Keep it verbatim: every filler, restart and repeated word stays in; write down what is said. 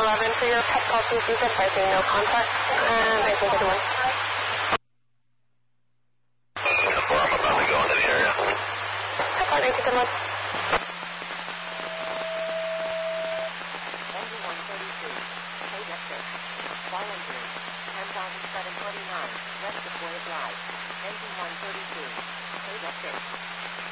eleven for your pet call species advising no contact. And I think it's one. Before I'm about to go into the area. Pet call, thank you so much. one thirty-two, Pay Vector. Volunteer, ten thousand seven hundred twenty-nine, West Sequoia Drive. Engine one thirty-two, Pay Vector.